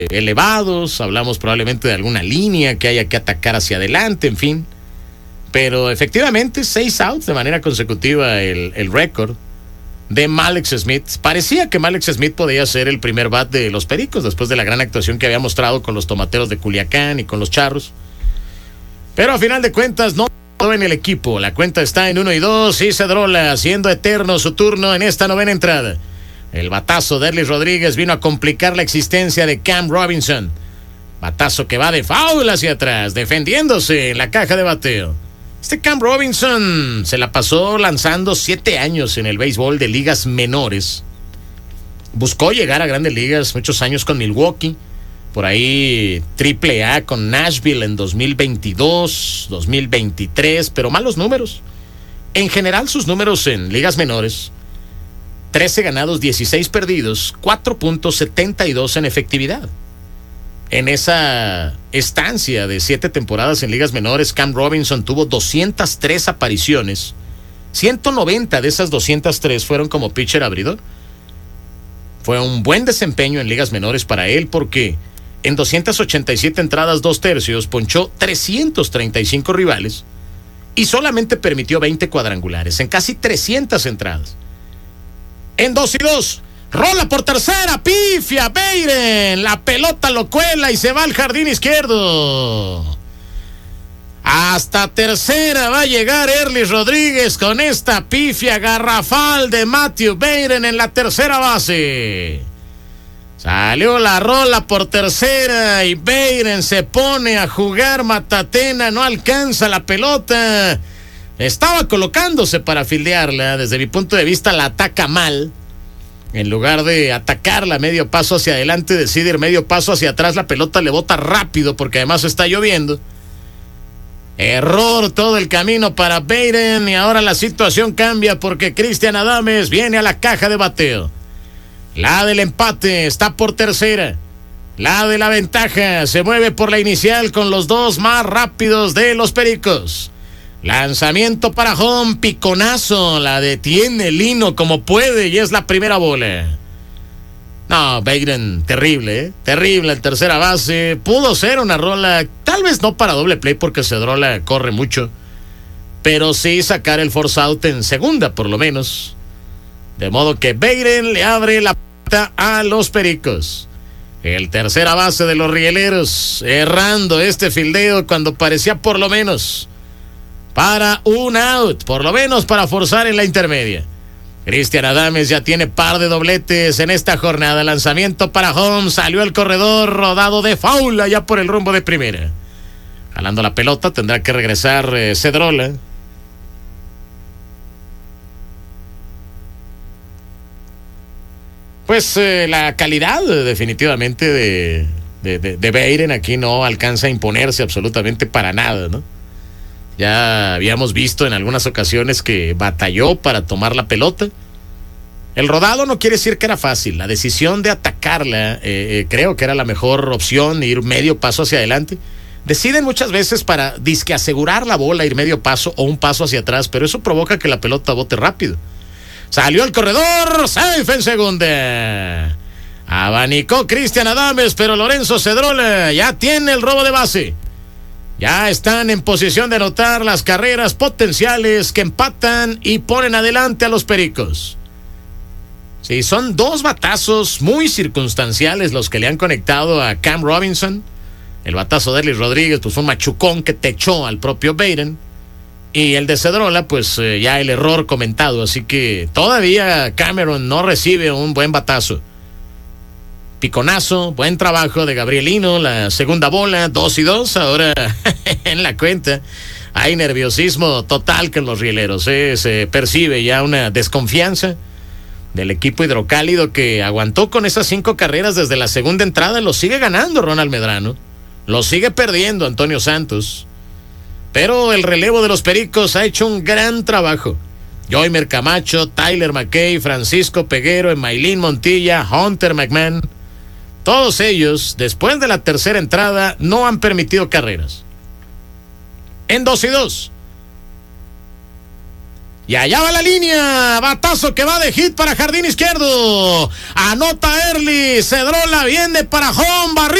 elevados, hablamos probablemente de alguna línea que haya que atacar hacia adelante, en fin. Pero efectivamente, 6 outs de manera consecutiva el récord de Mallex Smith. Parecía que Mallex Smith podía ser el primer bat de los Pericos después de la gran actuación que había mostrado con los Tomateros de Culiacán y con los Charros. Pero a final de cuentas no en el equipo. La cuenta está en 1-2 y Cedrola haciendo eterno su turno en esta novena entrada. El batazo de Erlis Rodríguez vino a complicar la existencia de Cam Robinson. Batazo que va de foul hacia atrás, defendiéndose en la caja de bateo. Este Cam Robinson se la pasó lanzando 7 años en el béisbol de ligas menores. Buscó llegar a grandes ligas, muchos años con Milwaukee. Por ahí AAA con Nashville en 2022, 2023, pero malos números. En general sus números en ligas menores: 13 ganados, 16 perdidos, 4.72 en efectividad. En esa estancia de 7 temporadas en ligas menores, Cam Robinson tuvo 203 apariciones. 190 de esas 203 fueron como pitcher abridor. Fue un buen desempeño en ligas menores para él porque en 287 entradas 2/3 ponchó 335 rivales y solamente permitió 20 cuadrangulares en casi 300 entradas. En 2-2, rola por tercera, pifia Beiren, la pelota lo cuela y se va al jardín izquierdo. Hasta tercera va a llegar Erlis Rodríguez con esta pifia garrafal de Matthew Beiren en la tercera base. Salió la rola por tercera y Beiren se pone a jugar matatena, no alcanza la pelota. Estaba colocándose para fildearla. Desde mi punto de vista la ataca mal. En lugar de atacarla medio paso hacia adelante, decide ir medio paso hacia atrás. La pelota le bota rápido porque además está lloviendo. Error todo el camino para Beiren y ahora la situación cambia porque Cristian Adames viene a la caja de bateo. La del empate está por tercera. La de la ventaja se mueve por la inicial con los dos más rápidos de los Pericos. Lanzamiento para home, piconazo, la detiene Lino como puede y es la primera bola. No, Beiren, terrible, terrible en tercera base. Pudo ser una rola, tal vez no para doble play porque Cedrola corre mucho, pero sí sacar el force out en segunda por lo menos. De modo que Beiren le abre la puerta a los Pericos. El tercera base de los Rieleros, errando este fildeo cuando parecía por lo menos para un out, por lo menos para forzar en la intermedia. Cristian Adames ya tiene par de dobletes en esta jornada. Lanzamiento para home, salió el corredor rodado de foul allá por el rumbo de primera. Jalando la pelota tendrá que regresar Cedrola. Pues la calidad definitivamente de Beiren aquí no alcanza a imponerse absolutamente para nada, ¿no? Ya habíamos visto en algunas ocasiones que batalló para tomar la pelota. El rodado no quiere decir que era fácil. La decisión de atacarla, creo que era la mejor opción, ir medio paso hacia adelante. Deciden muchas veces para disque asegurar la bola, ir medio paso o un paso hacia atrás, pero eso provoca que la pelota bote rápido. Salió el corredor, safe en segunda. Abanicó Cristian Adames, pero Lorenzo Cedrola ya tiene el robo de base. Ya están en posición de anotar las carreras potenciales que empatan y ponen adelante a los Pericos. Sí, son 2 batazos muy circunstanciales los que le han conectado a Cam Robinson. El batazo de Erlis Rodríguez pues fue un machucón que techó al propio Beiren. Y el de Cedrola pues ya el error comentado. Así que todavía Cameron no recibe un buen batazo. Piconazo, buen trabajo de Gabrielino, la segunda bola, 2-2, ahora en la cuenta. Hay nerviosismo total con los Rieleros, se percibe ya una desconfianza del equipo hidrocálido que aguantó con esas 5 carreras desde la segunda entrada. Lo sigue ganando Ronald Medrano, lo sigue perdiendo Antonio Santos, pero el relevo de los Pericos ha hecho un gran trabajo. Joymer Camacho, Tyler McKay, Francisco Peguero, Emailín Montilla, Hunter McMahon. Todos ellos, después de la tercera entrada, no han permitido carreras. En 2-2. Y allá va la línea, batazo que va de hit para jardín izquierdo. Anota Early, Cedrola viene para home, barrido.